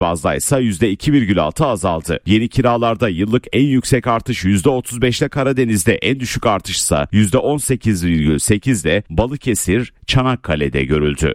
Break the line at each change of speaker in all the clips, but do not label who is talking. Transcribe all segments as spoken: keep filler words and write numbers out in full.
bazda ise yüzde iki virgül altı azaldı. Yeni kiralarda yıllık en yüksek artış yüzde otuz beşte, Karadeniz'de en düşük artış ise yüzde on sekiz virgül sekizde Balıkesir, Çanakkale'de görüldü.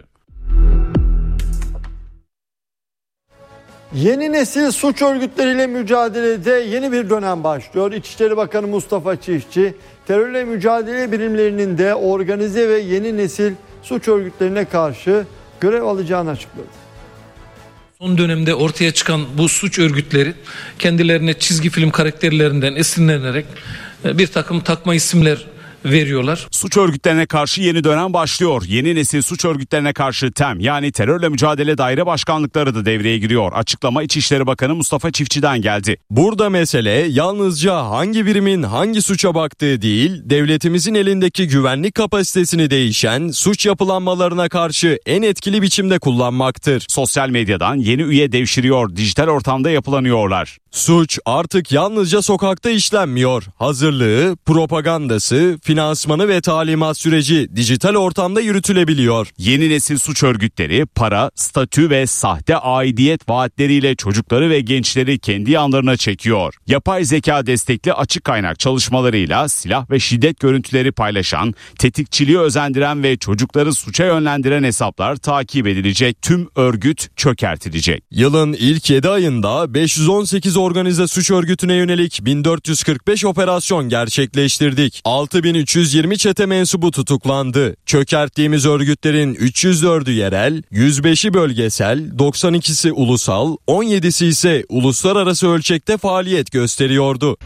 Yeni nesil suç örgütleriyle mücadelede yeni bir dönem başlıyor. İçişleri Bakanı Mustafa Çiftçi, terörle mücadele birimlerinin de organize ve yeni nesil suç örgütlerine karşı görev alacağını açıkladı.
Son dönemde ortaya çıkan bu suç örgütleri kendilerine çizgi film karakterlerinden esinlenerek bir takım takma isimler veriyorlar.
Suç örgütlerine karşı yeni dönem başlıyor. Yeni nesil suç örgütlerine karşı TEM yani Terörle Mücadele Daire Başkanlıkları da devreye giriyor. Açıklama İçişleri Bakanı Mustafa Çiftçi'den geldi.
Burada mesele yalnızca hangi birimin hangi suça baktığı değil, devletimizin elindeki güvenlik kapasitesini değişen suç yapılanmalarına karşı en etkili biçimde kullanmaktır.
Sosyal medyadan yeni üye devşiriyor, dijital ortamda yapılanıyorlar.
Suç artık yalnızca sokakta işlenmiyor. Hazırlığı, propagandası, finansmanı ve talimat süreci dijital ortamda yürütülebiliyor.
Yeni nesil suç örgütleri para, statü ve sahte aidiyet vaatleriyle çocukları ve gençleri kendi yanlarına çekiyor. Yapay zeka destekli açık kaynak çalışmalarıyla silah ve şiddet görüntüleri paylaşan, tetikçiliği özendiren ve çocukları suça yönlendiren hesaplar takip edilecek. Tüm örgüt çökertilecek.
Yılın ilk yedi ayında beş yüz on sekiz organize suç örgütüne yönelik bin dört yüz kırk beş operasyon gerçekleştirdik. altı bin üç yüz yirmi çete mensubu tutuklandı. Çökerttiğimiz örgütlerin üç yüz dördü yerel, yüz beşi bölgesel, doksan ikisi ulusal, on yedisi ise uluslararası ölçekte faaliyet gösteriyordu.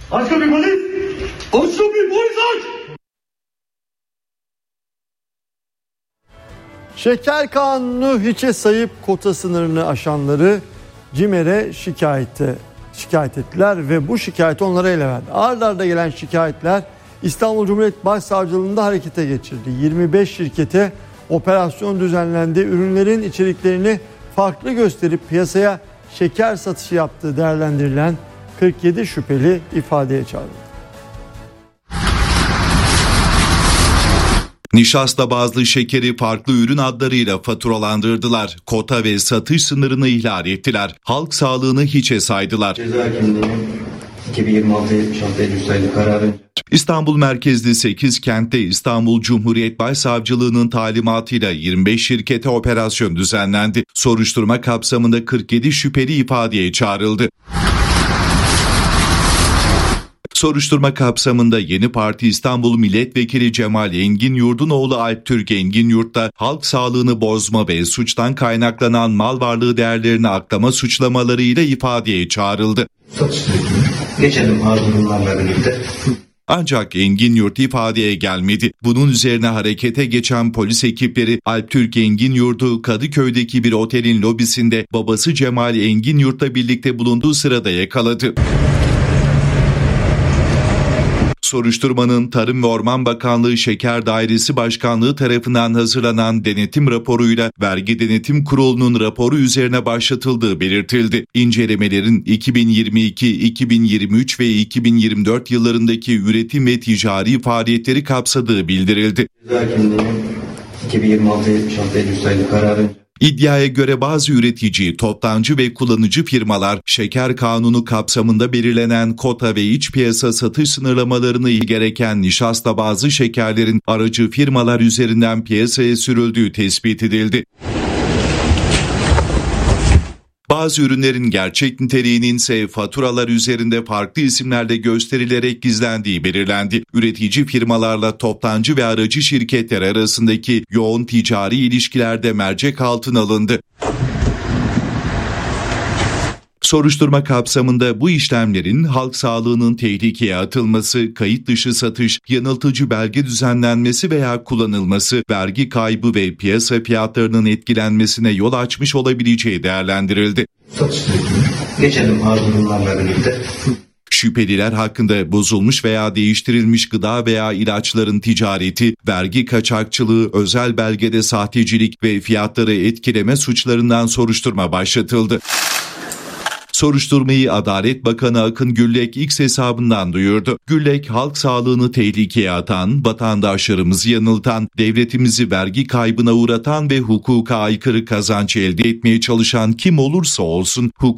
Şeker kanunu hiçe sayıp kota sınırını aşanları CİMER'e şikayette şikayet ettiler ve bu şikayet onlara ele verdi. Ard arda gelen şikayetler İstanbul Cumhuriyet Başsavcılığı'nda harekete geçirdi. yirmi beş şirkete operasyon düzenlendi. Ürünlerin içeriklerini farklı gösterip piyasaya şeker satışı yaptığı değerlendirilen kırk yedi şüpheli ifadeye çağrıldı.
Nişasta bazlı şekeri farklı ürün adlarıyla faturalandırdılar. Kota ve satış sınırını ihlal ettiler. Halk sağlığını hiçe saydılar.
Ceza Hakimliği'nin iki bin yirmi altı yetmiş altı Eylül sayılı kararı.
İstanbul merkezli sekiz kentte İstanbul Cumhuriyet Başsavcılığı'nın talimatıyla yirmi beş şirkete operasyon düzenlendi. Soruşturma kapsamında kırk yedi şüpheli ifadeye çağrıldı. Soruşturma kapsamında Yeni Parti İstanbul Milletvekili Cemal Enginyurt'un oğlu Alptürk Enginyurt da halk sağlığını bozma ve suçtan kaynaklanan mal varlığı değerlerini aklama suçlamalarıyla ifadeye çağrıldı.
Satış sürecini geçelim ardından birlikte.
Ancak Enginyurt ifadeye gelmedi. Bunun üzerine harekete geçen polis ekipleri Alptürk Enginyurt'u Kadıköy'deki bir otelin lobisinde babası Cemal Enginyurt'la birlikte bulunduğu sırada yakaladı. Soruşturmanın Tarım ve Orman Bakanlığı Şeker Dairesi Başkanlığı tarafından hazırlanan denetim raporuyla Vergi Denetim Kurulu'nun raporu üzerine başlatıldığı belirtildi. İncelemelerin iki bin yirmi iki, iki bin yirmi üç ve iki bin yirmi dört yıllarındaki üretim ve ticari faaliyetleri kapsadığı bildirildi.
Ceza Hakimliği'nin iki bin yirmi altı yetmiş altı Eylül sayılı kararı.
İddiaya göre bazı üretici, toptancı ve kullanıcı firmalar şeker kanunu kapsamında belirlenen kota ve iç piyasa satış sınırlamalarını gereken nişasta bazlı şekerlerin aracı firmalar üzerinden piyasaya sürüldüğü tespit edildi. Bazı ürünlerin gerçek niteliğinin ise faturalar üzerinde farklı isimlerle gösterilerek gizlendiği belirlendi. Üretici firmalarla toptancı ve aracı şirketler arasındaki yoğun ticari ilişkilerde mercek altına alındı. Soruşturma kapsamında bu işlemlerin halk sağlığının tehlikeye atılması, kayıt dışı satış, yanıltıcı belge düzenlenmesi veya kullanılması, vergi kaybı ve piyasa fiyatlarının etkilenmesine yol açmış olabileceği değerlendirildi.
Satış sürecini geçelim ardından birlikte.
Şüpheliler hakkında bozulmuş veya değiştirilmiş gıda veya ilaçların ticareti, vergi kaçakçılığı, özel belgede sahtecilik ve fiyatları etkileme suçlarından soruşturma başlatıldı. Soruşturmayı Adalet Bakanı Akın Güllek X hesabından duyurdu. Güllek, halk sağlığını tehlikeye atan, vatandaşlarımızı yanıltan, devletimizi vergi kaybına uğratan ve hukuka aykırı kazanç elde etmeye çalışan kim olursa olsun hukuku